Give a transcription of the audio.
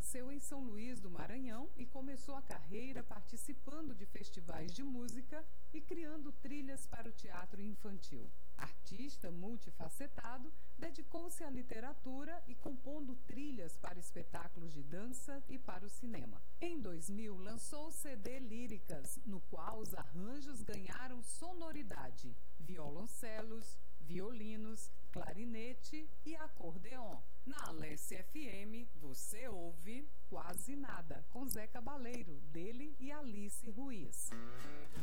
nasceu em São Luís do Maranhão e começou a carreira participando de festivais de música e criando trilhas para o teatro infantil. Artista multifacetado, dedicou-se à literatura e compondo trilhas para espetáculos de dança e para o cinema. Em 2000, lançou o CD Líricas, no qual os arranjos ganharam sonoridade: violoncelos, violinos, clarinete e acordeon. Na Alesse FM, você ouve Quase Nada, com Zé Cabaleiro, dele e Alice Ruiz.